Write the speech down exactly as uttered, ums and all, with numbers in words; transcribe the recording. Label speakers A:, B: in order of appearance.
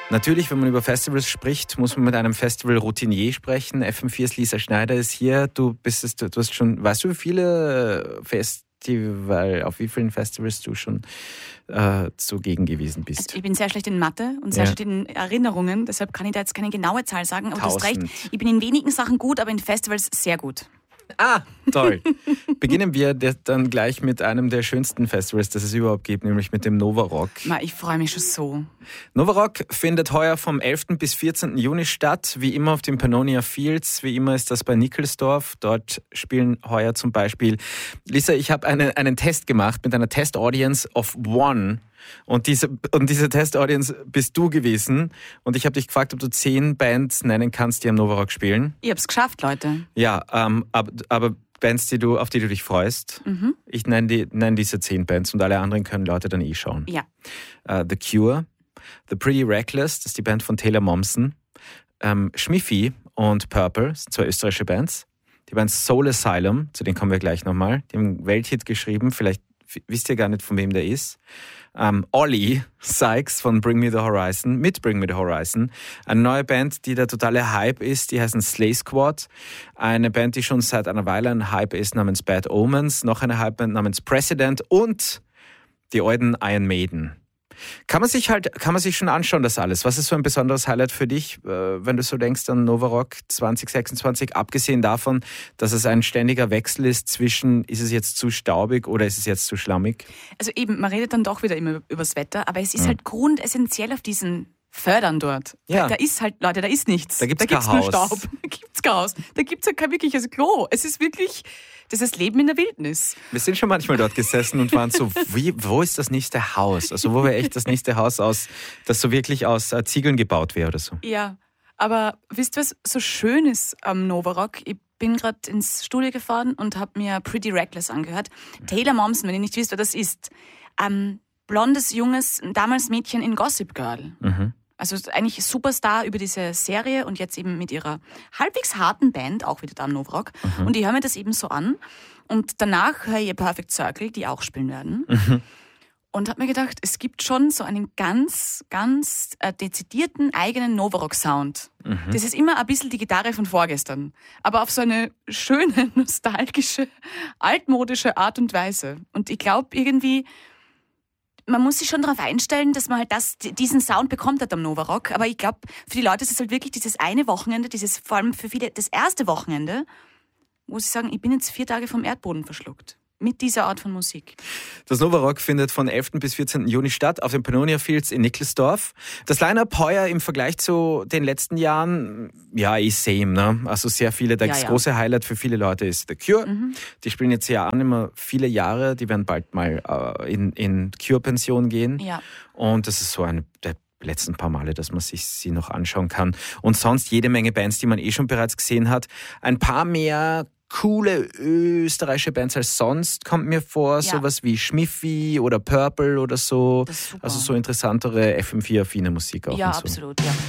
A: Natürlich, wenn man über Festivals spricht, muss man mit einem Festival-Routinier sprechen. F M vier's Lisa Schneider ist hier. Du bist es, du hast schon, weißt du, wie viele Festival, auf wie vielen Festivals du schon äh, zugegen gewesen bist?
B: Also ich bin sehr schlecht in Mathe und sehr
A: Ja.
B: schlecht in Erinnerungen, deshalb kann ich da jetzt keine genaue Zahl sagen. Aber du hast recht,
A: Tausend.
B: ich bin in wenigen Sachen gut, aber in Festivals sehr gut.
A: Ah, toll. Beginnen wir dann gleich mit einem der schönsten Festivals, das es überhaupt gibt, nämlich mit dem Nova Rock.
B: Ma, ich freue mich schon so.
A: Nova Rock findet heuer vom elften bis vierzehnten Juni statt, wie immer auf den Pannonia Fields, wie immer ist das bei Nickelsdorf. Dort spielen heuer zum Beispiel, Lisa, ich habe eine, einen Test gemacht mit einer Test-Audience of One. Und diese, und diese Test-Audience bist du gewesen. Und ich habe dich gefragt, ob du zehn Bands nennen kannst, die am Nova Rock spielen.
B: Ich hab's geschafft, Leute.
A: Ja, ähm, aber, aber Bands, die du, auf die du dich freust.
B: Mhm.
A: Ich nenne, die, nenne diese zehn Bands und alle anderen können Leute dann eh schauen.
B: Ja.
A: Uh, The Cure, The Pretty Reckless, das ist die Band von Taylor Momsen. Ähm, Schmiffi und Purple, das sind zwei österreichische Bands. Die Band Soul Asylum, zu denen kommen wir gleich nochmal. Die haben einen Welthit geschrieben, vielleicht wisst ihr gar nicht, von wem der ist. Ähm, Ollie Sykes von Bring Me The Horizon, mit Bring Me The Horizon. Eine neue Band, die der totale Hype ist, die heißen Slay Squad. Eine Band, die schon seit einer Weile ein Hype ist, namens Bad Omens. Noch eine Hype-Band namens President und die alten Iron Maiden. Kann man sich halt, kann man sich schon anschauen, das alles. Was ist so ein besonderes Highlight für dich, wenn du so denkst an Nova Rock zwanzig sechsundzwanzig, abgesehen davon, dass es ein ständiger Wechsel ist zwischen, ist es jetzt zu staubig oder ist es jetzt zu schlammig?
B: Also eben, man redet dann doch wieder immer übers Wetter, aber es ist
A: Mhm.
B: halt grundessentiell auf diesen Fördern dort.
A: Ja.
B: Da ist halt, Leute, da ist nichts.
A: Da gibt's
B: da gibt's
A: kein
B: nur
A: Haus.
B: Staub. Da gibt's kein Haus. Da gibt's halt kein wirkliches Klo. Es ist wirklich, das ist Leben in der Wildnis.
A: Wir sind schon manchmal dort gesessen und waren so, wie, wo ist das nächste Haus? Also wo wäre echt das nächste Haus aus, das so wirklich aus äh, Ziegeln gebaut wäre oder so?
B: Ja, aber wisst ihr, was so schön ist am Nova Rock? Ich bin gerade ins Studio gefahren und habe mir Pretty Reckless angehört. Taylor Momsen, wenn ihr nicht wisst, wer das ist. Ähm, blondes, junges, damals Mädchen in Gossip Girl.
A: Mhm.
B: Also eigentlich Superstar über diese Serie und jetzt eben mit ihrer halbwegs harten Band, auch wieder da am Nova Rock.
A: Mhm.
B: Und ich höre mir das eben so an. Und danach höre ich Perfect Circle, die auch spielen werden.
A: Mhm.
B: Und habe mir gedacht, es gibt schon so einen ganz, ganz äh, dezidierten eigenen Nova Rock Sound.
A: Mhm.
B: Das ist immer ein bisschen die Gitarre von vorgestern. Aber auf so eine schöne, nostalgische, altmodische Art und Weise. Und ich glaube irgendwie, man muss sich schon darauf einstellen, dass man halt das, diesen Sound bekommt hat am Nova Rock. Aber ich glaube, für die Leute ist es halt wirklich dieses eine Wochenende, dieses vor allem für viele das erste Wochenende, wo sie sagen, ich bin jetzt vier Tage vom Erdboden verschluckt. Mit dieser Art von Musik.
A: Das Nova Rock findet von elften bis vierzehnten Juni statt auf den Pannonia Fields in Nickelsdorf. Das Line-Up heuer im Vergleich zu den letzten Jahren, ja, ist same, ne? Also sehr viele, das
B: Ja, ja.
A: große Highlight für viele Leute ist The Cure.
B: Mhm.
A: Die spielen jetzt ja an immer viele Jahre, die werden bald mal äh, in, in Cure-Pension gehen.
B: Ja.
A: Und das ist so ein der letzten paar Male, dass man sich sie noch anschauen kann. Und sonst jede Menge Bands, die man eh schon bereits gesehen hat. Ein paar mehr coole österreichische Bands als sonst, kommt mir vor.
B: Ja.
A: Sowas wie Schmiffi oder Purple oder so.
B: Das ist super.
A: Also so interessantere F M vier-affine Musik auch.
B: Ja,
A: und so.
B: absolut, ja.